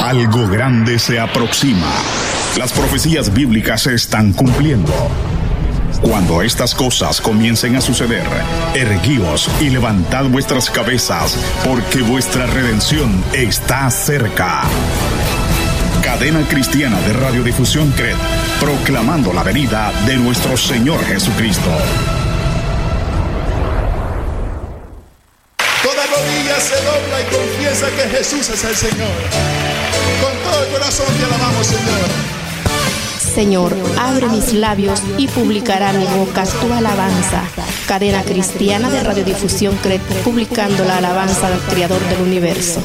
Algo grande se aproxima. Las profecías bíblicas se están cumpliendo. Cuando estas cosas comiencen a suceder, erguíos y levantad vuestras cabezas, porque vuestra redención está cerca. Cadena Cristiana de Radiodifusión CRED, proclamando la venida de nuestro Señor Jesucristo. Toda rodilla se dobla y confiesa que Jesús es el Señor. Con todo el corazón te alabamos, Señor. Señor, abre mis labios y publicará mi boca tu alabanza. Cadena Cristiana de Radiodifusión CRED, publicando la alabanza del Creador del Universo.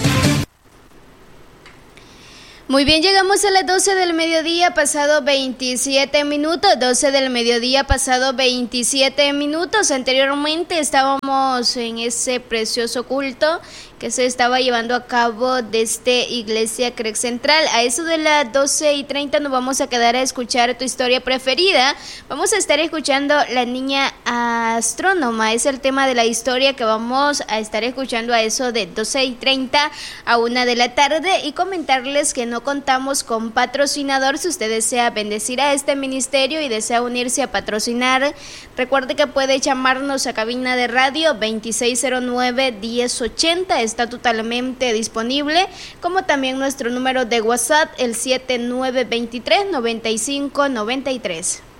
Muy bien, llegamos a las 12 del mediodía, pasado 27 minutos, 12 del mediodía, pasado 27 minutos. Anteriormente estábamos en ese precioso culto que se estaba llevando a cabo desde Iglesia CRED Central. A eso de las 12:30 nos vamos a quedar a escuchar tu historia preferida. Vamos a estar escuchando La Niña Astrónoma. Es el tema de la historia que vamos a estar escuchando a eso de 12:30 a 1 de la tarde. Y comentarles que no contamos con patrocinador. Si usted desea bendecir a este ministerio y desea unirse a patrocinar, recuerde que puede llamarnos a cabina de radio 2609-1080. Está totalmente disponible, como también nuestro número de WhatsApp, el 7923-9593.